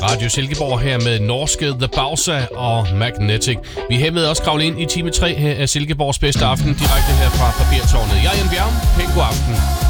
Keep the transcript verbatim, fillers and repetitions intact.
Radio Silkeborg her med norske The Bausa og Magnetic. Vi er hermed også kravlet ind i time tre her af Silkeborgs bedste aften, direkte her fra Papirtårnet. Jeg er Jan Bjerg. Pæn god aften.